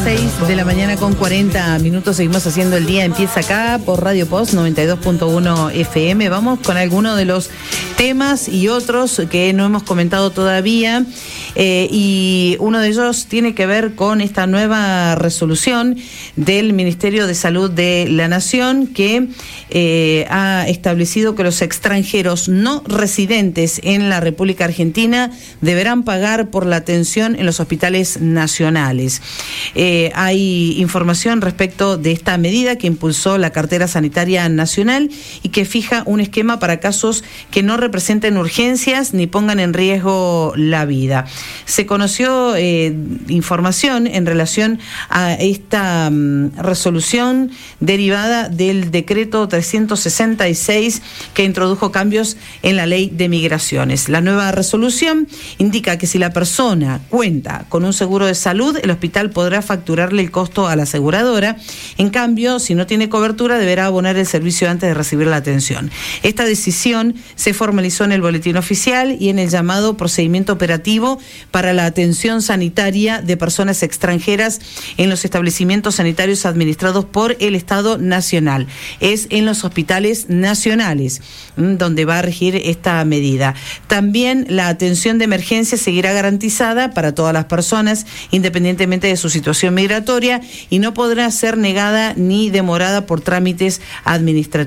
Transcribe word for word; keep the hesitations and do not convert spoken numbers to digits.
seis de la mañana con cuarenta minutos. Seguimos haciendo el día. Empieza acá por Radio Post noventa y dos punto uno F M. Vamos con algunos de los temas y otros que no hemos comentado todavía. Eh, y uno de ellos tiene que ver con esta nueva resolución del Ministerio de Salud de la Nación que eh, ha establecido que los extranjeros no residentes en la República Argentina deberán pagar por la atención en los hospitales nacionales. Eh, hay información respecto de esta medida que impulsó la Cartera Sanitaria Nacional y que fija un esquema para casos que no representen urgencias ni pongan en riesgo la vida. Se conoció eh, información en relación a esta um, resolución derivada del decreto trescientos sesenta y seis que introdujo cambios en la ley de migraciones. La nueva resolución indica que si la persona cuenta con un seguro de salud, el hospital podrá facturarle el costo a la aseguradora. En cambio, si no tiene cobertura, deberá abonar el servicio antes de recibir la atención. Esta decisión se formalizó en el boletín oficial y en el llamado procedimiento operativo para la atención sanitaria de personas extranjeras en los establecimientos sanitarios administrados por el Estado Nacional. Es en los hospitales nacionales donde va a regir esta medida. También la atención de emergencia seguirá garantizada para todas las personas, independientemente de su situación migratoria, y no podrá ser negada ni demorada por trámites administrativos.